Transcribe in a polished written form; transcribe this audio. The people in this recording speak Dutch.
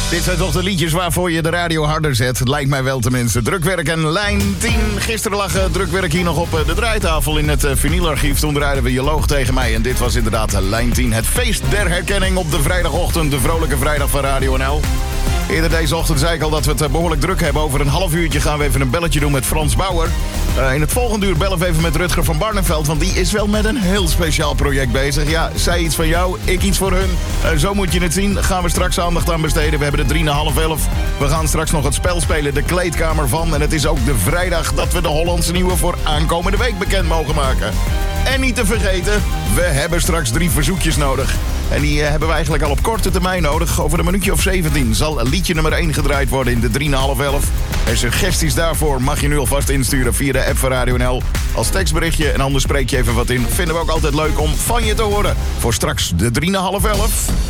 Dit zijn toch de liedjes waarvoor je de radio harder zet. Lijkt mij wel tenminste. Drukwerk en lijn 10. Gisteren lag Drukwerk hier nog op de draaitafel in het vinylarchief. Toen draaiden we Je loog tegen mij. En dit was inderdaad lijn 10. Het feest der herkenning op de vrijdagochtend. De vrolijke vrijdag van Radio NL. Eerder deze ochtend zei ik al dat we het behoorlijk druk hebben. Over een half uurtje gaan we even een belletje doen met Frans Bauer. In het volgende uur bellen we even met Rutger van Barneveld. Want die is wel met een heel speciaal project bezig. Ja, zij iets van jou, ik iets voor hun. Zo moet je het zien. Gaan we straks aandacht aan besteden. We hebben de 11:03. We gaan straks nog het spel spelen, de kleedkamer van. En het is ook de vrijdag dat we de Hollandse Nieuwe voor aankomende week bekend mogen maken. En niet te vergeten, we hebben straks 3 verzoekjes nodig. En die hebben we eigenlijk al op korte termijn nodig. Over een minuutje of 17 zal liedje nummer 1 gedraaid worden in de 11:03. En suggesties daarvoor mag je nu alvast insturen via de app van Radio NL. Als tekstberichtje en anders spreek je even wat in. Vinden we ook altijd leuk om van je te horen. Voor straks de 11:03.